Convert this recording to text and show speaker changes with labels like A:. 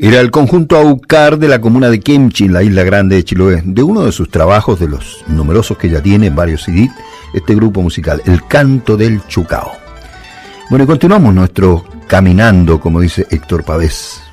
A: Era el conjunto Aucar de la comuna de Kemchi, en la isla grande de Chiloé, de uno de sus trabajos, de los numerosos que ya tiene en varios CD, este grupo musical, El Canto del Chucao. Bueno, y continuamos nuestro caminando, como dice Héctor Pavés.